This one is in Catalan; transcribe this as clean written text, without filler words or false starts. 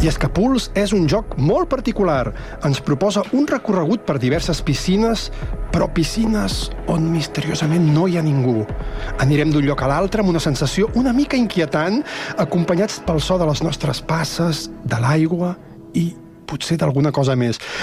I és que Pools és un joc molt particular. Ens proposa un recorregut per diverses piscines, però piscines on misteriosament no hi ha ningú. Anirem d'un lloc a l'altre amb una sensació una mica inquietant, acompanyats pel so de les nostres passes, de l'aigua i potser d'alguna cosa més.